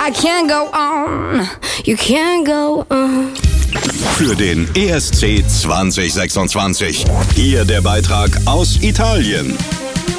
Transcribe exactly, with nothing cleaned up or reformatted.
I can't go on, you can't go on. Für den E S C zwanzig sechsundzwanzig. Hier der Beitrag aus Italien.